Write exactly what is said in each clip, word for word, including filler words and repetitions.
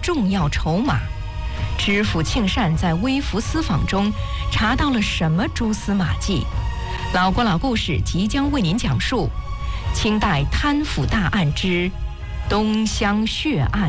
重要筹码。知府庆善在微服私访中查到了什么蛛丝马迹？老郭老故事即将为您讲述清代贪腐大案之东乡血案。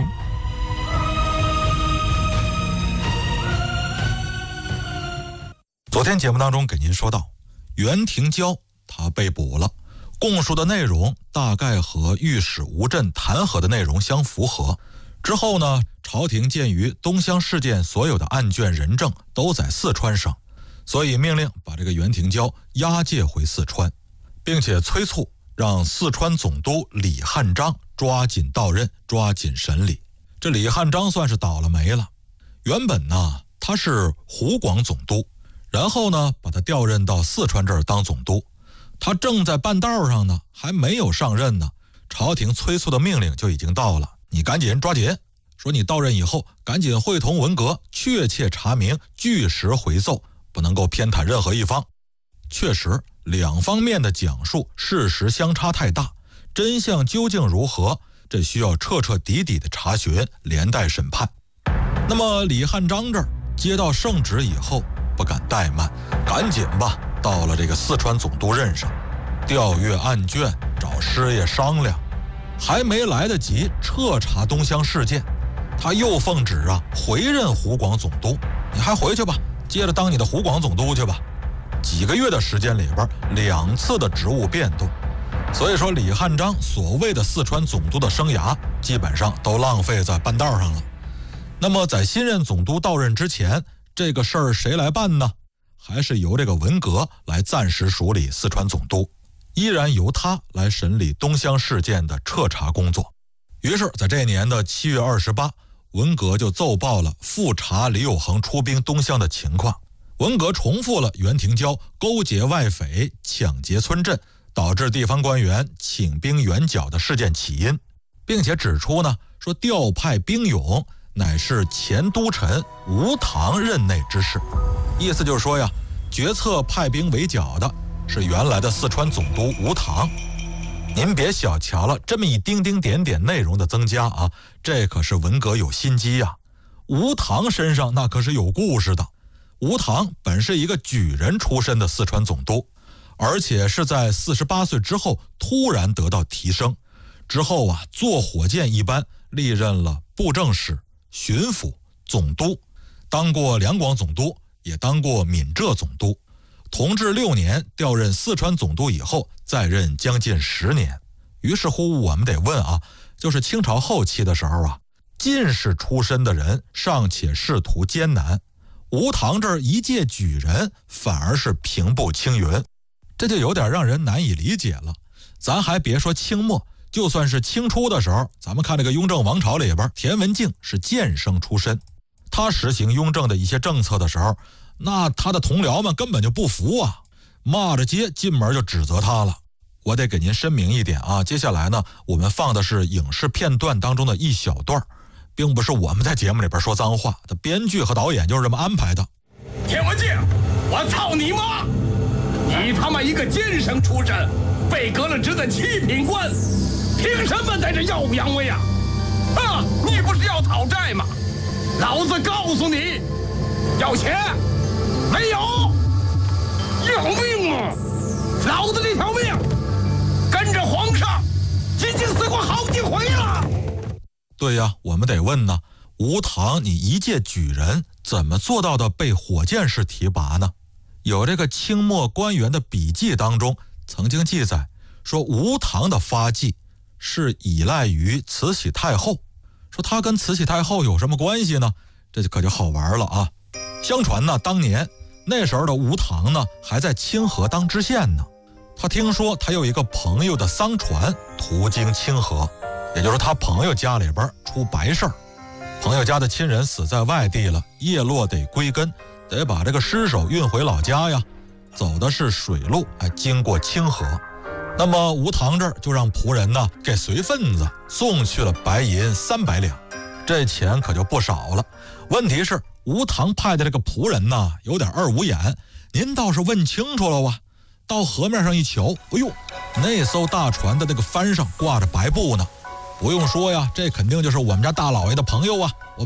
昨天节目当中给您说到，袁廷蛟他被捕了，供述的内容大概和御史吴镇弹劾的内容相符合。之后呢，朝廷鉴于东乡事件所有的案卷人证都在四川省，所以命令把这个袁廷蛟押解回四川，并且催促让四川总督李汉章抓紧到任，抓紧审理。这李汉章算是倒了霉了。原本呢，他是湖广总督，然后呢，把他调任到四川这儿当总督。他正在半道上呢，还没有上任呢，朝廷催促的命令就已经到了，你赶紧抓紧，说你到任以后赶紧会同文革确切查明，据实回奏，不能够偏袒任何一方。确实两方面的讲述事实相差太大，真相究竟如何，这需要彻彻底底的查询，连带审判。那么李汉章这儿接到圣旨以后不敢怠慢，赶紧吧到了这个四川总督任上，调阅案卷，找师爷商量。还没来得及彻查东乡事件，他又奉旨啊回任湖广总督，你还回去吧，接着当你的湖广总督去吧。几个月的时间里边，两次的职务变动，所以说李汉章所谓的四川总督的生涯基本上都浪费在半道上了。那么在新任总督到任之前，这个事儿谁来办呢？还是由这个文革来暂时署理四川总督，依然由他来审理东乡事件的彻查工作。于是在这年的七月二十八，文革就奏报了复查李有恒出兵东乡的情况。文革重复了袁廷蛟勾结外匪抢劫村镇，导致地方官员请兵援剿的事件起因，并且指出呢，说调派兵勇乃是前都臣吴唐任内之事。意思就是说呀，决策派兵围剿的是原来的四川总督吴唐。您别小瞧了这么一丁丁点点内容的增加啊，这可是文革有心机呀。吴唐身上那可是有故事的。吴唐本是一个举人出身的四川总督，而且是在四十八岁之后突然得到提升，之后啊坐火箭一般历任了布政使、巡抚、总督，当过两广总督，也当过闽浙总督。同治六年调任四川总督以后，再任将近十年。于是乎我们得问啊，就是清朝后期的时候啊，进士出身的人尚且仕途艰难，吴唐这儿一介举人反而是平步青云，这就有点让人难以理解了。咱还别说清末，就算是清初的时候，咱们看这个雍正王朝里边，田文镜是监生出身，他实行雍正的一些政策的时候，那他的同僚们根本就不服啊，骂着街进门就指责他了。我得给您申明一点啊，接下来呢，我们放的是影视片段当中的一小段，并不是我们在节目里边说脏话，的编剧和导演就是这么安排的。 田文镜，我操你妈！你他妈一个监生出身，被革了职的七品官，凭什么在这耀武扬威啊？啊，你不是要讨债吗？老子告诉你，要钱没有？要命啊！老子这条命跟着皇上已经死过好几回了。 对呀，我们得问呢，吴唐你一介举人怎么做到的被火箭式提拔呢？有这个清末官员的笔记当中曾经记载说，吴唐的发迹是依赖于慈禧太后。说他跟慈禧太后有什么关系呢？这就可就好玩了啊！相传呢，当年那时候的吴唐呢还在清河当知县呢。他听说他有一个朋友的丧船途经清河，也就是他朋友家里边出白事儿，朋友家的亲人死在外地了，叶落得归根，得把这个尸首运回老家呀。走的是水路，哎，经过清河。那么吴唐这儿就让仆人呢给随份子送去了白银三百两，这钱可就不少了。问题是吴唐派的这个仆人呢有点二五眼，您倒是问清楚了哇。到河面上一瞧，哎呦，那艘大船的那个帆上挂着白布呢，不用说呀，这肯定就是我们家大老爷的朋友啊。